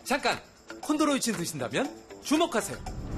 잠깐! 콘드로이친 드신다면 주목하세요.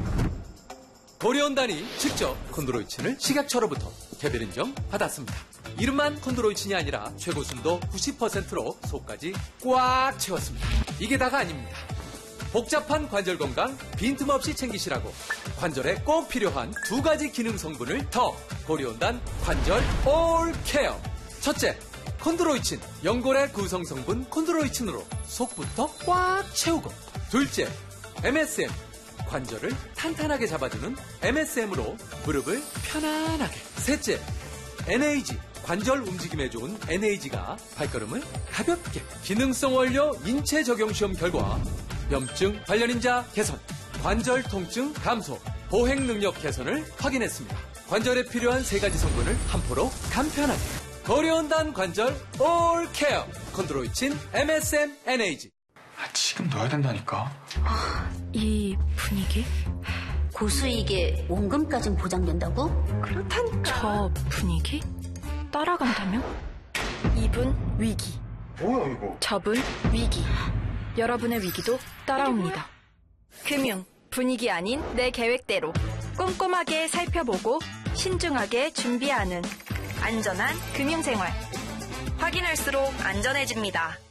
고려온단이 직접 콘드로이친을 식약처로부터 개별 인정 받았습니다. 이름만 콘드로이친이 아니라 최고 순도 90%로 속까지 꽉 채웠습니다. 이게 다가 아닙니다. 복잡한 관절 건강 빈틈없이 챙기시라고 관절에 꼭 필요한 2가지 기능 성분을 더 고려온단 관절 올케어. 첫째, 콘드로이친, 연골의 구성 성분 콘드로이친으로 속부터 꽉 채우고. 둘째, MSM, 관절을 탄탄하게 잡아주는 MSM으로 무릎을 편안하게. 셋째, NAG, 관절 움직임에 좋은 NAG가 발걸음을 가볍게. 기능성 원료 인체 적용 시험 결과 염증 관련인자 개선, 관절 통증 감소, 보행 능력 개선을 확인했습니다. 관절에 필요한 3가지 성분을 한 포로 간편하게. 고려온단 관절 올케어 콘드로이친 MSM NAG. 지금 넣어야 된다니까. 이 분위기? 고수익에 원금까진 보장된다고? 그렇다니까. 저 분위기? 따라간다면? 이분 위기. 뭐야 이거? 저분 위기. 여러분의 위기도 따라옵니다. 금융, 분위기 아닌 내 계획대로 꼼꼼하게 살펴보고 신중하게 준비하는 안전한 금융생활. 확인할수록 안전해집니다.